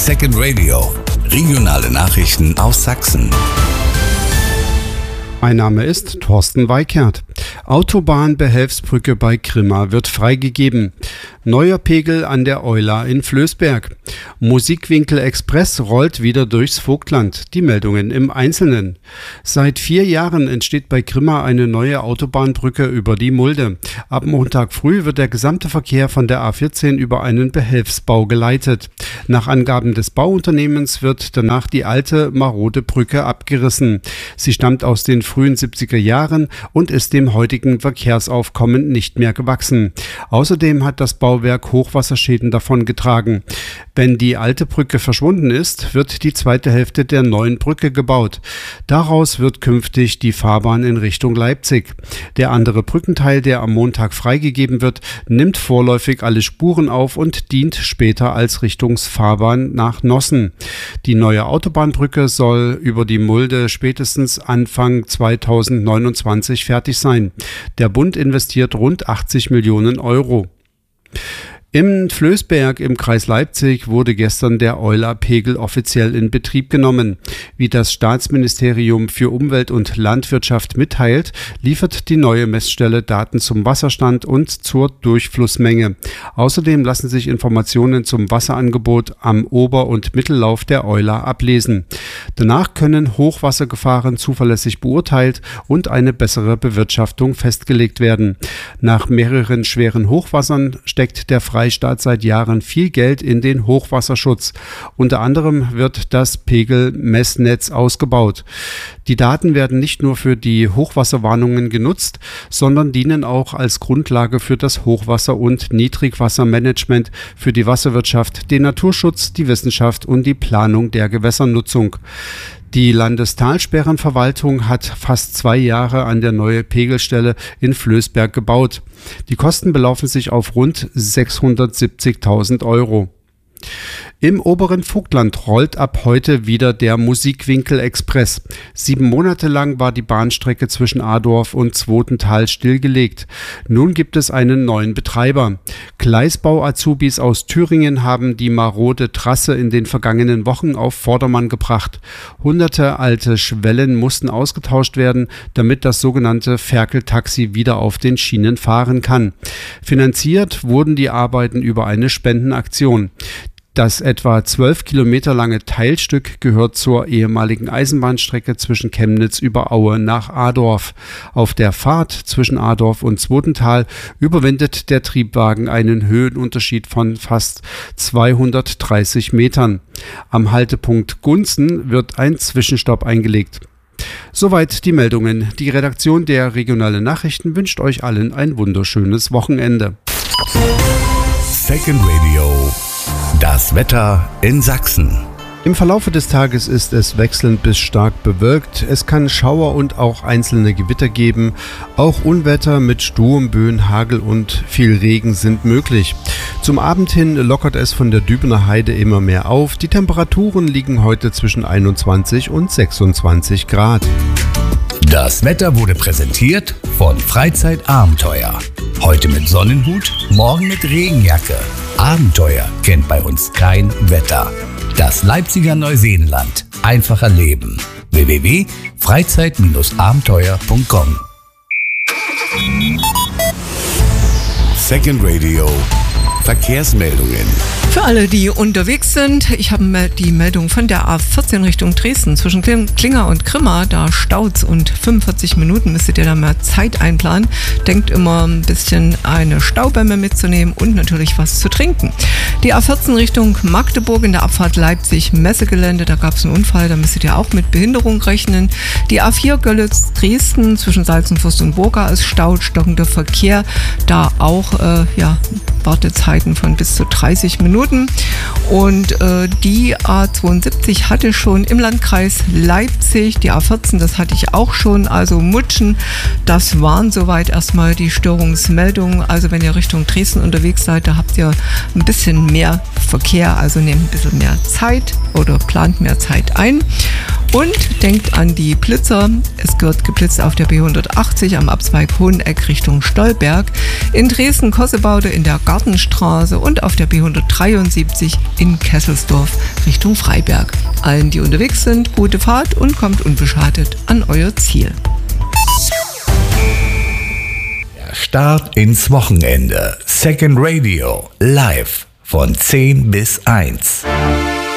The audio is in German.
Second Radio. Regionale Nachrichten aus Sachsen. Mein Name ist Thorsten Weikert. Autobahnbehelfsbrücke bei Grimma wird freigegeben. Neuer Pegel an der Euler in Flößberg. Musikwinkel Express rollt wieder durchs Vogtland. Die Meldungen im Einzelnen. Seit 4 Jahren entsteht bei Grimma eine neue Autobahnbrücke über die Mulde. Ab Montag früh wird der gesamte Verkehr von der A14 über einen Behelfsbau geleitet. Nach Angaben des Bauunternehmens wird danach die alte, marode Brücke abgerissen. Sie stammt aus den frühen 70er Jahren und ist dem heutigen Verkehrsaufkommen nicht mehr gewachsen. Außerdem hat das Bauwerk Hochwasserschäden davongetragen. Wenn die alte Brücke verschwunden ist, wird die zweite Hälfte der neuen Brücke gebaut. Daraus wird künftig die Fahrbahn in Richtung Leipzig. Der andere Brückenteil, der am Montag freigegeben wird, nimmt vorläufig alle Spuren auf und dient später als Richtungsfahrbahn nach Nossen. Die neue Autobahnbrücke soll über die Mulde spätestens Anfang 2029 fertig sein. Der Bund investiert rund 80 Millionen Euro. Im Flößberg im Kreis Leipzig wurde gestern der Euler-Pegel offiziell in Betrieb genommen. Wie das Staatsministerium für Umwelt und Landwirtschaft mitteilt, liefert die neue Messstelle Daten zum Wasserstand und zur Durchflussmenge. Außerdem lassen sich Informationen zum Wasserangebot am Ober- und Mittellauf der Euler ablesen. Danach können Hochwassergefahren zuverlässig beurteilt und eine bessere Bewirtschaftung festgelegt werden. Nach mehreren schweren Hochwassern steckt der Freistaat seit Jahren viel Geld in den Hochwasserschutz. Unter anderem wird das Pegelmessnetz ausgebaut. Die Daten werden nicht nur für die Hochwasserwarnungen genutzt, sondern dienen auch als Grundlage für das Hochwasser- und Niedrigwassermanagement, für die Wasserwirtschaft, den Naturschutz, die Wissenschaft und die Planung der Gewässernutzung. Die Landestalsperrenverwaltung hat fast 2 Jahre an der neuen Pegelstelle in Flößberg gebaut. Die Kosten belaufen sich auf rund 670.000 Euro. Im oberen Vogtland rollt ab heute wieder der Musikwinkel Express. 7 Monate lang war die Bahnstrecke zwischen Adorf und Zwotental stillgelegt. Nun gibt es einen neuen Betreiber. Gleisbau-Azubis aus Thüringen haben die marode Trasse in den vergangenen Wochen auf Vordermann gebracht. Hunderte alte Schwellen mussten ausgetauscht werden, damit das sogenannte Ferkeltaxi wieder auf den Schienen fahren kann. Finanziert wurden die Arbeiten über eine Spendenaktion. Das etwa 12 Kilometer lange Teilstück gehört zur ehemaligen Eisenbahnstrecke zwischen Chemnitz über Aue nach Adorf. Auf der Fahrt zwischen Adorf und Zwotental überwindet der Triebwagen einen Höhenunterschied von fast 230 Metern. Am Haltepunkt Gunzen wird ein Zwischenstopp eingelegt. Soweit die Meldungen. Die Redaktion der Regionalen Nachrichten wünscht euch allen ein wunderschönes Wochenende. Second Radio. Das Wetter in Sachsen. Im Verlaufe des Tages ist es wechselnd bis stark bewölkt. Es kann Schauer und auch einzelne Gewitter geben. Auch Unwetter mit Sturmböen, Hagel und viel Regen sind möglich. Zum Abend hin lockert es von der Dübener Heide immer mehr auf. Die Temperaturen liegen heute zwischen 21 und 26 Grad. Das Wetter wurde präsentiert von Freizeitabenteuer. Heute mit Sonnenhut, morgen mit Regenjacke. Abenteuer kennt bei uns kein Wetter. Das Leipziger Neuseenland. Einfach erleben. www.freizeit-abenteuer.com. Second Radio. Verkehrsmeldungen. Für alle, die unterwegs sind, ich habe die Meldung von der A14 Richtung Dresden zwischen Klinger und Grimma. Da staut's und 45 Minuten müsstet ihr da mehr Zeit einplanen. Denkt immer ein bisschen eine Staubämme mitzunehmen und natürlich was zu trinken. Die A14 Richtung Magdeburg in der Abfahrt Leipzig-Messegelände, da gab es einen Unfall, da müsstet ihr auch mit Behinderung rechnen. Die A4 Görlitz-Dresden zwischen Salzenfürst und Burga ist staut, stockender Verkehr, da auch Wartezeiten von bis zu 30 Minuten. Und die A72 hatte schon im Landkreis Leipzig, die A14, das hatte ich auch schon, also Mutschen, das waren soweit erstmal die Störungsmeldungen. Also wenn ihr Richtung Dresden unterwegs seid, da habt ihr ein bisschen mehr Verkehr. Also nehmt ein bisschen mehr Zeit oder plant mehr Zeit ein. Und denkt an die Blitzer. Es wird geblitzt auf der B180 am Abzweig Hoheneck Richtung Stolberg, in Dresden-Kossebaude in der Gartenstraße und auf der B173 in Kesselsdorf Richtung Freiberg. Allen, die unterwegs sind, gute Fahrt und kommt unbeschadet an euer Ziel. Der Start ins Wochenende. Second Radio live von 10 bis 1.